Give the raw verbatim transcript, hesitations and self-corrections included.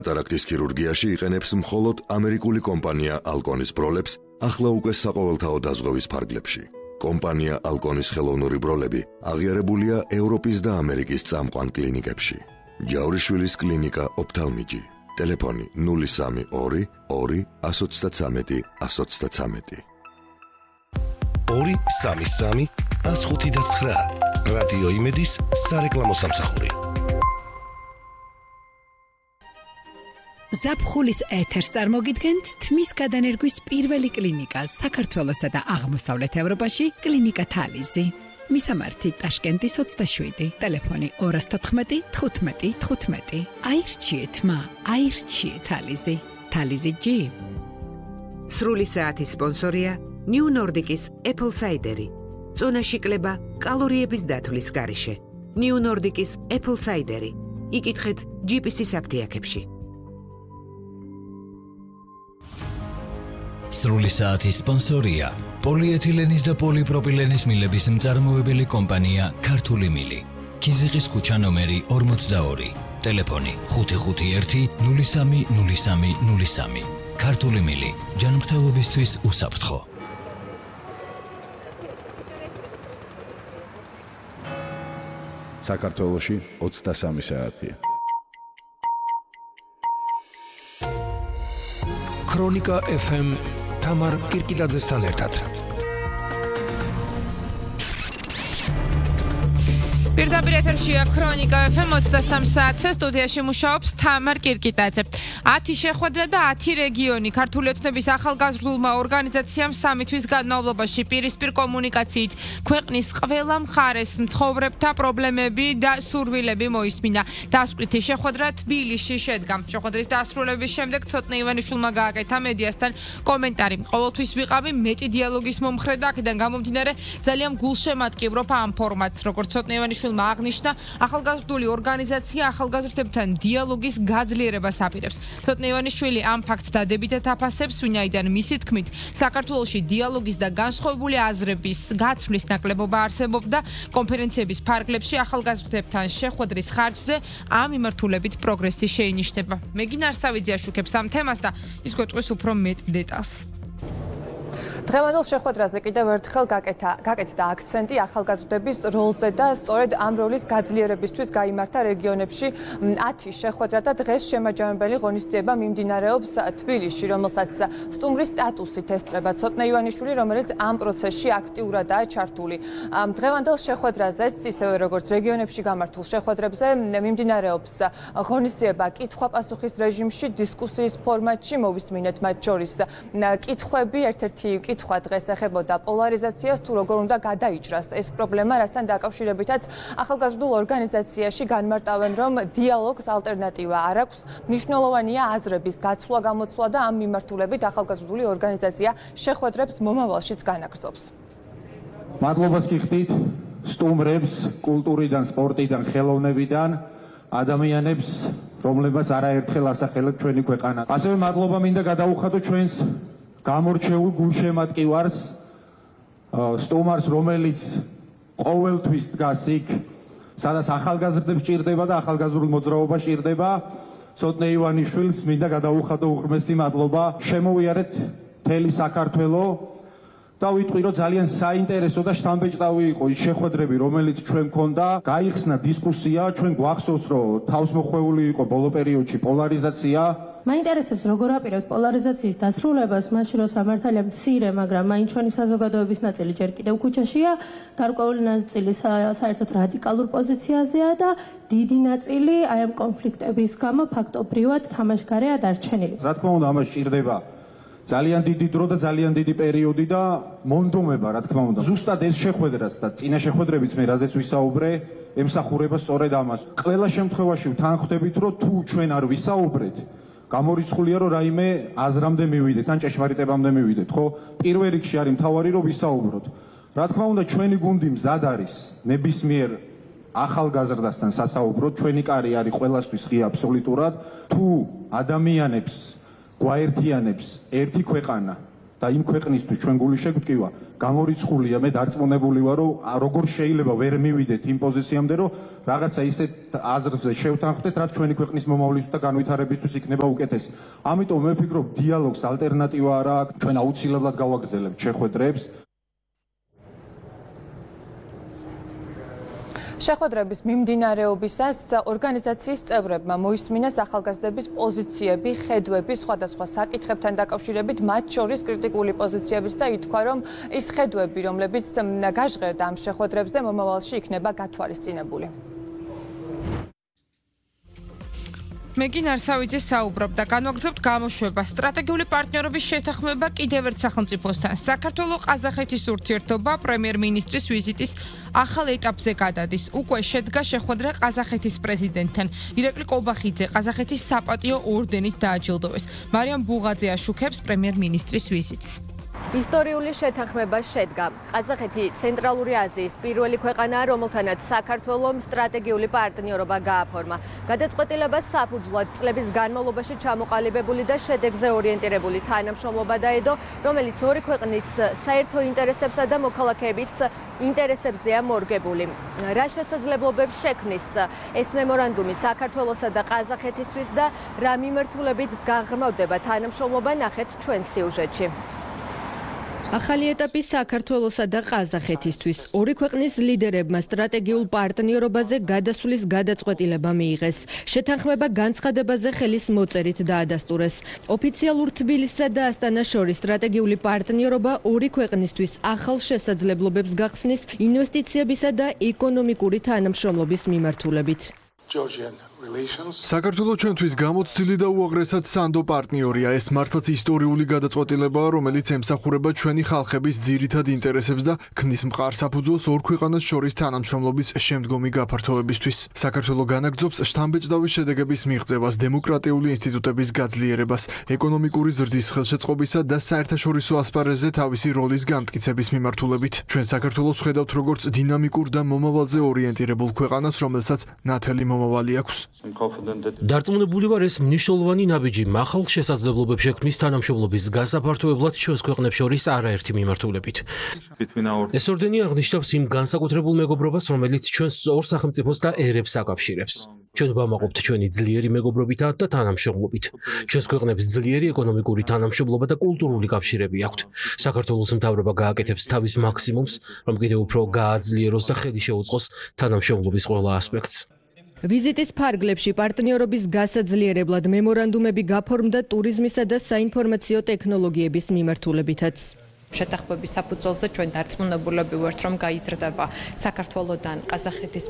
კატარაქტის ქირურგიაში იყენებს მხოლოდ ამერიკული კომპანია ალკონის ბროლებს, ახლა უკვე საყოველთაო დაზღვევის ფარგლებში. კომპანია ალკონის ხელოვნური ბროლები აღიარებულია ევროპის და ამერიკის წამყვან კლინიკებში. ჯავრიშვილის კლინიკა ოფთალმიჯი. ტელეფონი ნული სამი ორი ორი εκατო ოცდათვრამეტი εκατო ოცდათვრამეტი. ორი სამი სამი εκατო ხუთი და ცხრა. რადიო იმედის სარეკლამო სამსახური. ზაფხულის ეთერს წარმოგიდგენთ თმის გადანერგვის პირველი კლინიკა საქართველოსა და აღმოსავლეთ ევროპაში კლინიკა თალიზი. მისამართი ტაშკენტის ოცდაშვიდი, ტელეფონი ორი თოთხმეტი თხუთმეტი თხუთმეტი. აირჩიეთ მა, აირჩიეთ თალიზი. თალიზი ჯი. სრული საათის სპონსორია New Nordic-ის Apple Cider-ი. წონაში კლება კალორიების დათვლის გარეშე. New Nordic-ის Apple Cider-ი. იკითხეთ ჯი პი სი-ის აფთიაქებში. სრული საათის სპონსორია პოლიეთილენის და პოლიპროპილენის მილების მწარმოებელი კომპანია ქართული მილი. ქიზიყის ქუჩა ნომერი ორმოცდაორი. ტელეფონი ხუთი ხუთი ერთი ნული სამი ნული სამი ნული სამი. ქართული მილი ჯანმრთელობისთვის უსაფრთხო. საქართველოში ოცდასამი საათია. ქრონიკა ეფ ემ თამარ კირკიტაძესთან ერთად. პირდაპირ ეთერშია ქრონიკა ეფ ემ ოცდასამი საათზე, სტუდიაში მუშაობს თამარ კირკიტაძე. ათი შეხვედრა და ათი რეგიონი ქართული ოცნების ახალგაზრდულმა ორგანიზაციამ სამი თვის განმავლობაში პირისპირ კომუნიკაციით ქვეყნის ყველა მხარეს მცხოვრებთა პრობლემები და სურვილები მოისმინა. დასკვნითი შეხვედრა თბილისში შედგა. შეხვედრის დასრულების შემდეგ ცოტნე ივანიშვილმა გააკეთა მედიასთან კომენტარი. ყოველთვის ვიყავი მეტი დიალოგის მომხრე და აქედან გამომდინარე ძალიან გულშემატკივრობ ამ ფორმატს. როგორც ცოტნე ივანიშვილმა აღნიშნა, ახალგაზრდული ორგანიზაცია ახალგაზრდებთან დიალოგის გაძლიერებას აპირებს. ცოტნე ივანიშვილი ამ ფაქტს დადებითად აფასებს, ვინაიდან მისი თქმით, საქართველოში დიალოგის და განსხვავებული აზრების გაცვლის ნაკლებობა არსებობდა კონფერენციების ფარგლებში ახალგაზრდებთან შეხვედრის ხარჯზე ამ მიმართულებით პროგრესი შეინიშნება. მეგინ არსავიძე აშუქებს ამ თემას და ის გვეტყვის უფრო მეტ დეტალს. დღევანდელ შეხვედრაზე კიდევ ერთხელ გაკეთა გაკეთდა აქცენტი ახალგაზრდების როლზე და სწორედ ამ როლის გაძლიერებისთვის გაიმართა რეგიონებში ათი შეხვედრა და დღეს შემაჯამებელი ღონისძიება მიმდინარეობს თბილისში, რომელსაც სტუმრის სტატუსით ესწრება ცოტნე ივანიშვილი, რომელიც ამ პროცესში აქტიურადაა ჩართული. დღევანდელ შეხვედრაზეც, ისევე როგორც რეგიონებში გამართულ შეხვედრებზე, მიმდინარეობს ღონისძიება კითხვა-პასუხის რეჟიმში, დისკუსიის ფორმატში. მოვისმინეთ მათ შორის კითხვები, ერთ-ერთი კითხვა დღეს ეხებოდა პოლარიზაციას, თუ როგორ უნდა გადაიჭრას ეს პრობლემა, რასთან დაკავშირებითაც ახალგაზრდულ ორგანიზაციაში განმარტავენ, რომ დიალოგს ალტერნატივა არ აქვს, მნიშვნელოვანია აზრების გაცვლა-გამოცვლა და ამ მიმართულებით ახალგაზრდული ორგანიზაცია შეხვედრებს მომავალშიც განაგრძობს. მადლობას გიხდით სტუმრებს კულტურიდან, სპორტიდან, ხელოვნებიდან, ადამიანებს, რომლებსაც არაერთხელ ასახელეთ ჩვენი ქვეყანა. ასევე მადლობა მინდა გადაუხადო ჩვენს გამორჩეულ გულშემატკივარს, სტუმარს, რომელიც ყოველთვის დგას იქ, სადაც ახალგაზრდებს ჭირდება და ახალგაზრდულ მოძრაობას ჭირდება. ცოტნე ივანიშვილს მინდა გადაუხადო უღრმესი მადლობა. შემოვიარეთ მთელი საქართველო და ვიტყვი, რომ ძალიან საინტერესო და შთამბეჭდავი იყო ის შეხვედრები, რომელიც ჩვენ მქონდა. გაიხსნა დისკუსია, ჩვენ გვახსოვს, რომ თავს მოხვეული იყო ბოლო პერიოდში პოლარიზაცია. მაინტერესებს როგორ აპირებთ პოლარიზაციის დასრულებას, მაშინ რომ სამართალია მცირე, მაგრამ მაინც ჩვენი საზოგადოების ნაწილი ჯერ კიდევ ქუჩაშია, გარკვეული ნაწილი საერთოდ რადიკალურ პოზიციაზეა და დიდი ნაწილი აი ამ კონფლიქტების გამო ფაქტობრივად თამაშგარეა დარჩენილი. რა თქმა უნდა, ამას ჭირდება ძალიან დიდი დრო და ძალიან დიდი პერიოდი და მონდომება, რა თქმა უნდა. ზუსტად ეს შეხვედრაც და წინა შეხვედრებიც მე რაზეც ვისაუბრე, ემსახურება სწორედ ამას. ყველა შემთხვევაში ვთანხმდებით, რომ თუ ჩვენ არ ვისაუბრეთ, გამორიცხულია, რომ რაიმე აზრამდე მივიდეთ, ან ჭეშმარიტებამდე მივიდეთ, ხო? პირველ რიგში არის მთავარი, რომ ვისაუბროთ. რა თქმა უნდა, ჩვენი გუნდი მზად არის ნებისმიერ ახალგაზრდასთან სასაუბროთ, ჩვენი კარი არის ყველასთვის ღია აბსოლუტურად. თუ ადამიანებს გვაერთიანებს ერთი ქვეყანა და იმ ქვეყნისთვის ჩვენ გული შეგვტკივა, გამორიცხულია, მე დარწმუნებული ვარ, რომ როგორ შეიძლება ვერ მივიდეთ იმ პოზიციამდე, რომ რაღაცა ისეთ აზრზე შევთანხმდეთ, რაც ჩვენი ქვეყნის მომავლისთვის და განვითარებისთვის იქნება უკეთესი. ამიტომ მე ვფიქრობ, დიალოგს ალტერნატივა არა აქვს, ჩვენ აუცილებლად გავაგრძელებთ შეხვედრებს. შეხვედრების მიმდინარეობისას ორგანიზაციის წევრებმა მოისმინეს ახალგაზრდების პოზიციები, ხედვები სხვადასხვა საკითხებთან დაკავშირებით, მათ შორის კრიტიკული პოზიციებიც და ითქვა, რომ ის ხედვები, რომლებიც გაჟღერდა ამ შეხვედრებზე, მომავალში იქნება გათვალისწინებული. მეგინ არსავიძე საუბრობდა, განვაგრძობთ გამოშვება სტრატეგიული პარტნიორობის შეთანხმება კიდევ ერთ სახელმწიფოსთან. საქართველო-ყაზახეთის ურთიერთობა პრემიერ-მინისტრის ვიზიტის ახალ ეტაპზე გადადის. უკვე შედგა შეხვედრა ყაზახეთის პრეზიდენტთან. ირაკლი კობახიძე ყაზახეთის საპატიო ორდენით დააჯილდოვეს. მარიამ ბუღაძე აშუქებს პრემიერ-მინისტრის ვიზიტს. ისტორიული შეთანხმება შედგა. ყაზახეთი ცენტრალური აზიის პირველი ქვეყანაა, რომელთანაც საქართველომ სტრატეგიული პარტნიორობა გააფორმა. გადაწყვეტილებას საფუძვლად წლების განმავლობაში ჩამოყალიბებული და შედეგზე ორიენტირებული თანამშრომლობა დაედო, რომელიც ორი ქვეყნის საერთო ინტერესებსა და მოქალაქეების ინტერესებზეა მორგებული. რა შესაძლებლობებს შექმნის ეს მემორანდუმი საქართველოსა და ყაზახეთისთვის და რა მიმართულებით გაღრმავდება თანამშრომლობა, ნახეთ ჩვენ სიუჟეტში. ახალი ეტაპი საქართველოსა და ყაზახეთისთვის. ორი ქვეყნის ლიდერებმა სტრატეგიულ პარტნიორობაზე გადასვლის გადაწყვეტილება მიიღეს. შეთანხმება განცხადებაზე ხელის მოწერით დაადასტურეს. ოფიციალურ თბილისსა და ასტანას შორის სტრატეგიული პარტნიორობა ორი ქვეყნისთვის ახალ შესაძლებლობებს გახსნის ინვესტიციებისა და ეკონომიკური თანამშრომლობის მიმართულებით. საქართველო ჩვენთვის გამოცდილი და უაღრესად სანდო პარტნიორია. ეს მართლაც ისტორიული გადაწყვეტილებაა, რომელიც ემსახურება ჩვენი ხალხების ძირითად ინტერესებს და ქმნის მყარ საფუძველს ორ ქვეყანას შორის თანამშრომლობის შემდგომი გაფართოებისთვის. საქართველო განაგრძობს შთამბეჭდავი შედეგების მიღწევას, დემოკრატიული ინსტიტუტების გაძლიერებას, ეკონომიკური ზრდის ხელშეწყობისა და საერთაშორისო ასპარეზზე თავისი როლის გამტკიცების მიმართულებით. ჩვენ საქართველოს ხედავთ როგორც დინამიკურ და მომავალზე ორიენტირებულ ქვეყანას, რომელსაც ნათელი მომავალი აქვს. დარწმუნებული ვარ, ეს მნიშვნელოვანი ნაბიჯი ახალ შესაძლებლობებს შექმნის თანამშრომლობის გასაფართოებლად ჩვენს ქვეყნებს შორის არაერთი მიმართულებით. ეს ორდენი აღნიშნავს იმ განსაკუთრებულ მეგობრობას, რომელიც ჩვენს ორ სახელმწიფოს და ერებს აკავშირებს. ჩვენ ვამაყობთ ჩვენი ძლიერი მეგობრობითა და თანამშრომლობით. ჩვენს ქვეყნებს ძლიერი ეკონომიკური თანამშრომლობა და კულტურული კავშირები აქვთ. საქართველოს მთავრობა გააკეთებს თავის მაქსიმუმს, რომ კიდევ უფრო გააძლიეროს და ხელი შეუწყოს თანამშრომლობის ყველა ასპექტს. ვიზიტის ფარგლებში პარტნიორობის გასაძლიერებლად მემორანდუმები გაფორმდა ტურიზმისა და საინფორმაციო ტექნოლოგიების მიმართულებითაც. შეთანხმების საფუძველზე ჩვენ დარწმუნებულები ვართ, რომ გაიზრდება საქართველოდან ყაზახეთის